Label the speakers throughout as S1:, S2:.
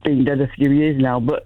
S1: been dead a few years now. But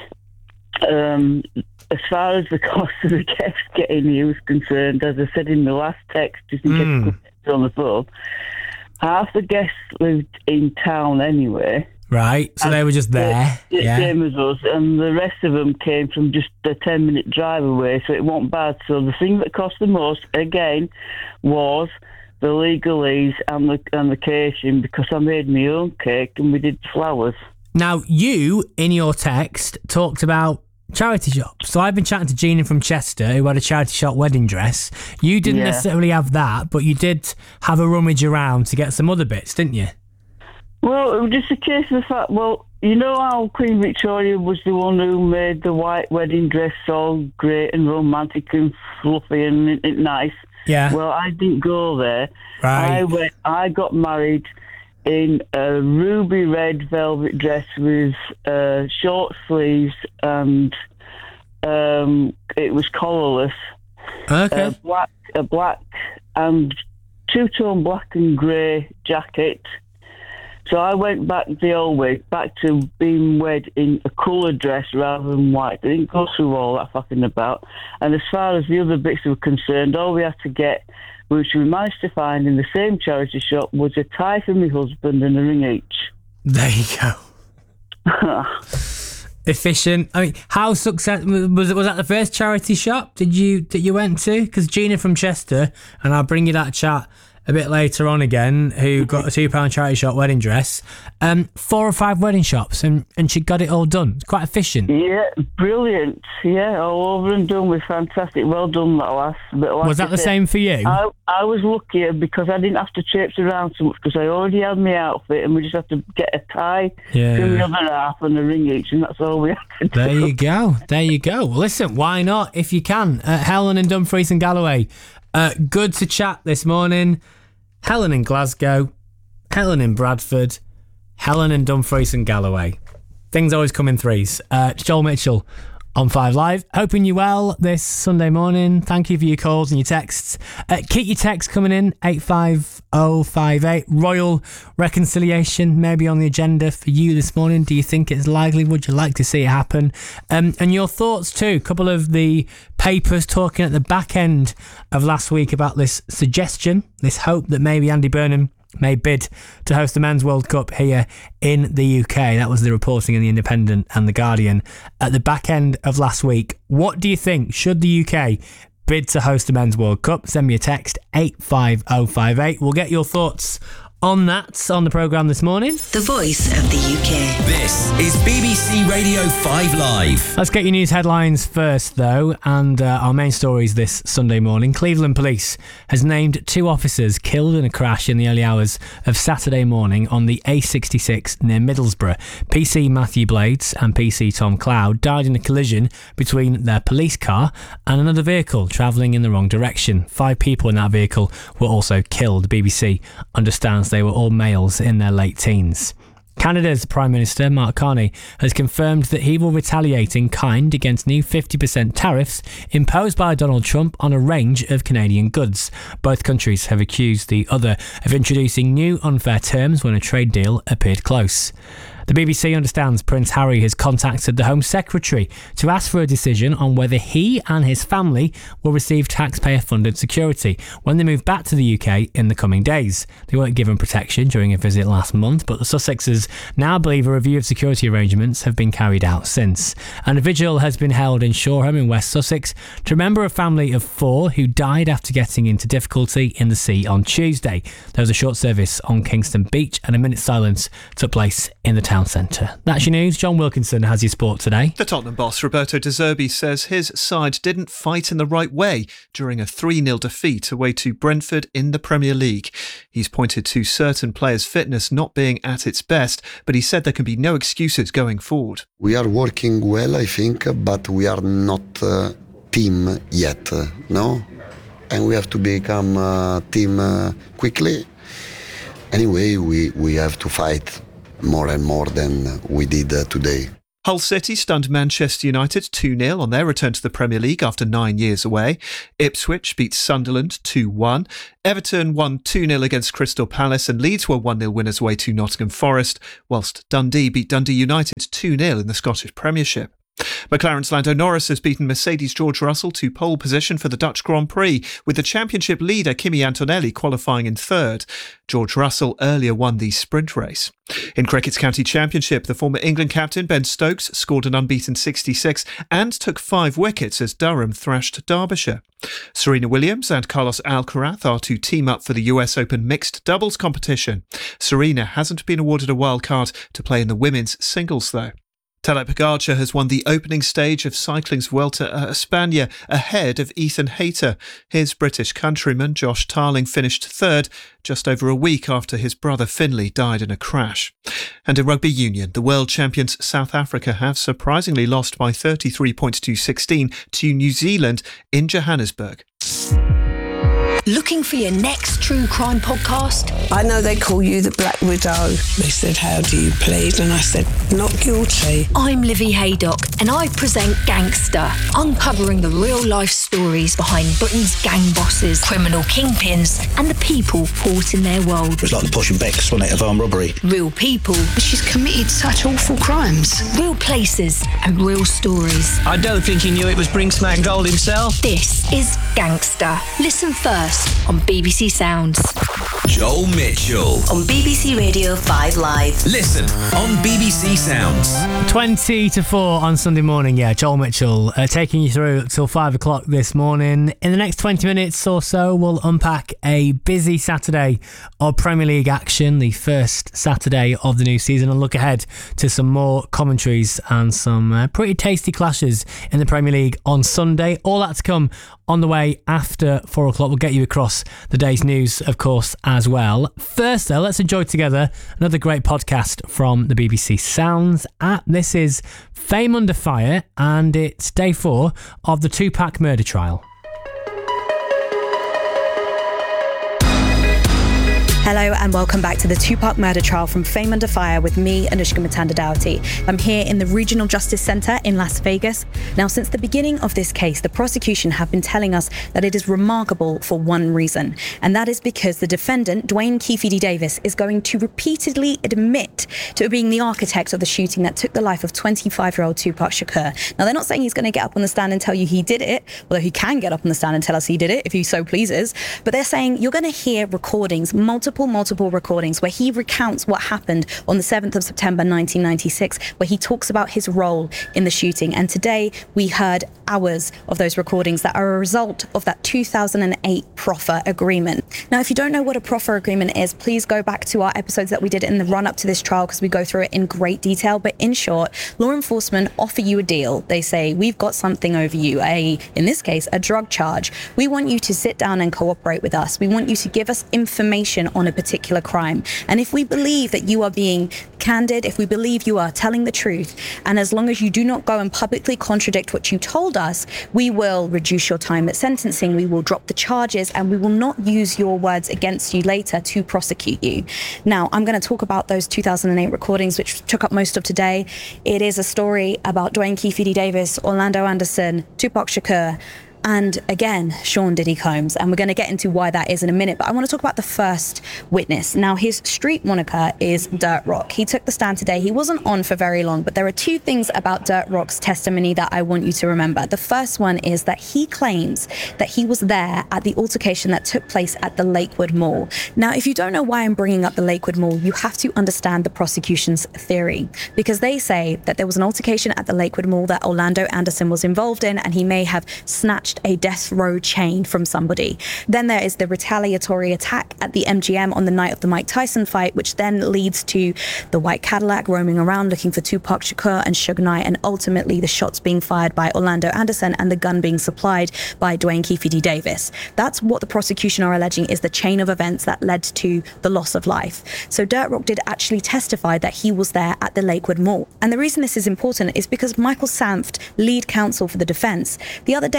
S1: as far as the cost of the guests getting here was concerned, as I said in the last text, just in case I couldn't get on the phone, half the guests lived in town anyway.
S2: Right, so they were just there.
S1: Same as us, and the rest of them came from just a 10-minute drive away, so it wasn't bad. So the thing that cost the most, again, was the legalese and the catering, because I made my own cake and we did flowers.
S2: Now, you, in your text, talked about charity shops. So I've been chatting to Gina from Chester, who had a charity shop wedding dress. You didn't necessarily have that, but you did have a rummage around to get some other bits, didn't you?
S1: Well, it was just a case of the fact, you know how Queen Victoria was the one who made the white wedding dress all great and romantic and fluffy and nice?
S2: Yeah.
S1: Well, I didn't go there.
S2: Right.
S1: I got married in a ruby red velvet dress with short sleeves, and it was collarless.
S2: Okay.
S1: A black and two-tone black and grey jacket. So I went back the old way, back to being wed in a coloured dress rather than white. I didn't go through all that fucking about. And as far as the other bits were concerned, all we had to get, which we managed to find in the same charity shop, was a tie for my husband and a ring each.
S2: There you go. Efficient. I mean, how successful was it? Was that the first charity shop that you went to? Because Gina from Chester, and I'll bring you that chat a bit later on again, who got a £2 charity shop wedding dress, 4 or 5 wedding shops, and she got it all done. It's quite efficient.
S1: Yeah, brilliant. Yeah, all over and done with fantastic. Well done, that last bit.
S2: Was that the same for you?
S1: I was luckier because I didn't have to traipse around so much, because I already had my outfit, and we just had to get a tie to the other half and a ring each, and that's all we had to do.
S2: There you go. Well, listen, why not, if you can? Helen and Dumfries and Galloway. Good to chat this morning. Helen in Glasgow, Helen in Bradford, Helen and Dumfries and Galloway. Things always come in threes. Joel Mitchell on 5 Live. Hoping you well this Sunday morning. Thank you for your calls and your texts. Keep your texts coming in, 85058. Royal reconciliation maybe on the agenda for you this morning. Do you think it's likely? Would you like to see it happen? And your thoughts too. A couple of the papers talking at the back end of last week about this suggestion, this hope that maybe Andy Burnham may bid to host the Men's World Cup here in the UK. That was the reporting in The Independent and The Guardian at the back end of last week. What do you think? Should the UK bid to host the Men's World Cup? Send me a text, 85058. We'll get your thoughts on that on the programme this morning.
S3: The voice of the UK.
S4: This is BBC Radio 5 Live.
S2: Let's get your news headlines first, though, and our main stories this Sunday morning. Cleveland Police has named 2 officers killed in a crash in the early hours of Saturday morning on the A66 near Middlesbrough. PC Matthew Blades and PC Tom Cloud died in a collision between their police car and another vehicle travelling in the wrong direction. 5 people in that vehicle were also killed. The BBC understands they were all males in their late teens. Canada's Prime Minister, Mark Carney, has confirmed that he will retaliate in kind against new 50% tariffs imposed by Donald Trump on a range of Canadian goods. Both countries have accused the other of introducing new unfair terms when a trade deal appeared close. The BBC understands Prince Harry has contacted the Home Secretary to ask for a decision on whether he and his family will receive taxpayer-funded security when they move back to the UK in the coming days. They weren't given protection during a visit last month, but the Sussexes now believe a review of security arrangements have been carried out since. And a vigil has been held in Shoreham in West Sussex to remember a family of 4 who died after getting into difficulty in the sea on Tuesday. There was a short service on Kingston Beach and a minute's silence took place in the town centre. That's your news. John Wilkinson has your sport today.
S5: The Tottenham boss Roberto De Zerbi says his side didn't fight in the right way during a 3-0 defeat away to Brentford in the Premier League. He's pointed to certain players' fitness not being at its best, but he said there can be no excuses going forward.
S6: We are working well, I think, but we are not a team yet, no? And we have to become a team quickly. Anyway, we have to fight more and more than we did today.
S5: Hull City stunned Manchester United 2-0 on their return to the Premier League after 9 years away. Ipswich beat Sunderland 2-1. Everton won 2-0 against Crystal Palace, and Leeds were 1-0 winners away to Nottingham Forest, whilst Dundee beat Dundee United 2-0 in the Scottish Premiership. McLaren's Lando Norris has beaten Mercedes' George Russell to pole position for the Dutch Grand Prix, with the championship leader Kimi Antonelli qualifying in third. George Russell earlier won the sprint race. In Cricket's County Championship, the former England captain Ben Stokes scored an unbeaten 66 and took 5 wickets as Durham thrashed Derbyshire. Serena Williams and Carlos Alcaraz are to team up for the US Open mixed doubles competition. Serena hasn't been awarded a wild card to play in the women's singles, though. Tadej Pogačar has won the opening stage of cycling's Vuelta a España ahead of Ethan Hayter. His British countryman Josh Tarling finished third just over a week after his brother Finlay died in a crash. And in rugby union, the world champions South Africa have surprisingly lost by 33 points to 16 to New Zealand in Johannesburg.
S3: Looking for your next true crime podcast?
S7: I know they call you the Black Widow. They said, how do you plead? And I said, not guilty.
S3: I'm Livy Haydock, and I present Gangster, uncovering the real-life stories behind Britain's gang bosses, criminal kingpins, and the people caught in their world.
S8: It was like the Posh and Becks, wasn't it, of armed robbery?
S3: Real people.
S7: She's committed such awful crimes.
S3: Real places and real stories.
S9: I don't think he knew it was Brinksmack Gold himself.
S3: This is Gangster. Listen first on BBC Sounds.
S4: Joel Mitchell
S3: On BBC Radio 5 Live.
S4: Listen on BBC Sounds.
S2: 20 to 4 on Sunday morning. Yeah, Joel Mitchell taking you through till 5 o'clock this morning. In the next 20 minutes or so, we'll unpack a busy Saturday of Premier League action, the first Saturday of the new season, and look ahead to some more commentaries and some pretty tasty clashes in the Premier League on Sunday. All that to come on the way after 4 o'clock. We'll get you across the day's news, of course, as well. First, though, let's enjoy together another great podcast from the BBC Sounds app. This is Fame Under Fire, and it's day 4 of the Tupac murder trial.
S10: Hello and welcome back to the Tupac murder trial from Fame Under Fire with me, Anushka Mutanda-Doughty. I'm here in the Regional Justice Centre in Las Vegas. Now, since the beginning of this case, the prosecution have been telling us that it is remarkable for one reason, and that is because the defendant, Dwayne Keefe Davis, is going to repeatedly admit to being the architect of the shooting that took the life of 25-year-old Tupac Shakur. Now, they're not saying he's going to get up on the stand and tell you he did it, although he can get up on the stand and tell us he did it if he so pleases, but they're saying you're going to hear recordings, multiple recordings where he recounts what happened on the 7th of September 1996, where he talks about his role in the shooting. And today we heard hours of those recordings that are a result of that 2008 proffer agreement. Now, if you don't know what a proffer agreement is, please go back to our episodes that we did in the run-up to this trial, because we go through it in great detail. But in short, law enforcement offer you a deal. They say, we've got something over you, in this case, a drug charge. We want you to sit down and cooperate with us. We want you to give us information on a particular crime. And if we believe that you are being candid, if we believe you are telling the truth, and as long as you do not go and publicly contradict what you told us, we will reduce your time at sentencing, we will drop the charges, and we will not use your words against you later to prosecute you. Now, I'm going to talk about those 2008 recordings, which took up most of today. It is a story about Dwayne Keefe Davis, Orlando Anderson, Tupac Shakur, and again, Sean Diddy Combs. And we're going to get into why that is in a minute. But I want to talk about the first witness. Now, his street moniker is Dirt Rock. He took the stand today. He wasn't on for very long, but there are 2 things about Dirt Rock's testimony that I want you to remember. The first one is that he claims that he was there at the altercation that took place at the Lakewood Mall. Now, if you don't know why I'm bringing up the Lakewood Mall, you have to understand the prosecution's theory, because they say that there was an altercation at the Lakewood Mall that Orlando Anderson was involved in, and he may have snatched a death row chain from somebody. Then there is the retaliatory attack at the MGM on the night of the Mike Tyson fight, which then leads to the white Cadillac roaming around looking for Tupac Shakur and Suge Knight, and ultimately the shots being fired by Orlando Anderson and the gun being supplied by Dwayne Keefe Davis. That's what the prosecution are alleging is the chain of events that led to the loss of life. So Dirt Rock did actually testify that he was there at the Lakewood Mall. And the reason this is important is because Michael Sanft, lead counsel for the defense, the other day started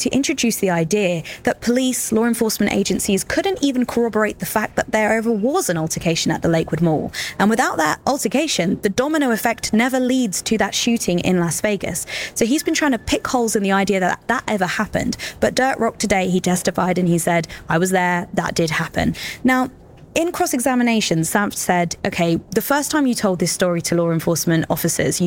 S10: to introduce the idea that police, law enforcement agencies couldn't even corroborate the fact that there ever was an altercation at the Lakewood Mall. And without that altercation, the domino effect never leads to that shooting in Las Vegas. So he's been trying to pick holes in the idea that that ever happened. But Dirt Rock today, he testified and he said, I was there, that did happen. Now, in cross-examination, Sam said, okay, the first time you told this story to law enforcement officers,